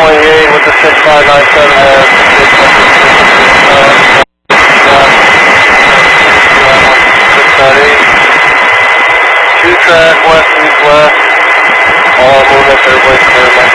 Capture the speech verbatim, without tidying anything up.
twenty-eight with the six five nine seven head. Two track, west, east, west. All movements, everybody's clear.